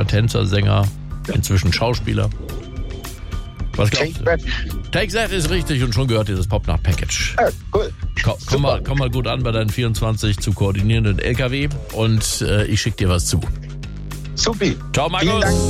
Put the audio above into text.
Musiker, Tänzer, Sänger, inzwischen Schauspieler. Was glaubst du? Take That ist richtig und schon gehört dieses Popnacht-Package. Cool. Komm mal gut an bei deinen 24 zu koordinierenden LKW und ich schick dir was zu. Supi. Ciao, Markus. Vielen Dank.